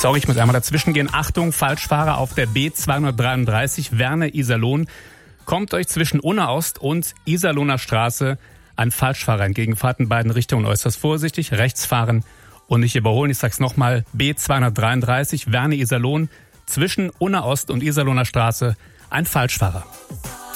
Sorry, ich muss einmal dazwischen gehen. Achtung, Falschfahrer auf der B233 Werne-Iserlohn. Kommt euch zwischen Unna-Ost und Iserlohner Straße ein Falschfahrer entgegen. Fahrt in beiden Richtungen äußerst vorsichtig. Rechts fahren und nicht überholen. Ich sag's nochmal. B233 Werne-Iserlohn. Zwischen Unna-Ost und Iserlohner Straße ein Falschfahrer.